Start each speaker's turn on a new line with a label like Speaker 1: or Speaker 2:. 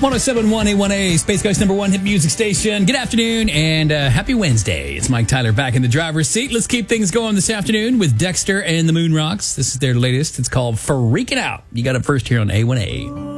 Speaker 1: 1071 A1A, Space Coast #1 hit music station. Good afternoon and happy Wednesday. It's Mike Tyler back in the driver's seat. Let's keep things going this afternoon with Dexter and the Moon Rocks. This is their latest. It's called Freaking Out. You got it first here on A1A.